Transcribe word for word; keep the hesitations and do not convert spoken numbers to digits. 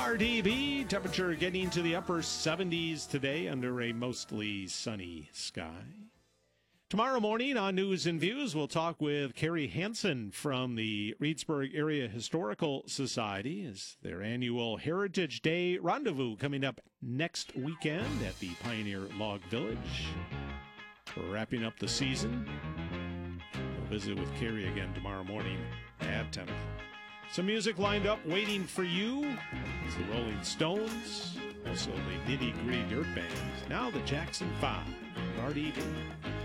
R D B, temperature getting to the upper seventies today under a mostly sunny sky. Tomorrow morning on News and Views, we'll talk with Carrie Hansen from the Reedsburg Area Historical Society as their annual Heritage Day Rendezvous coming up next weekend at the Pioneer Log Village. We're wrapping up the season. We'll visit with Carrie again tomorrow morning at ten o'clock. Some music lined up waiting for you. It's the Rolling Stones, also the Nitty Gritty Dirt Band. Now the Jackson five, R D B.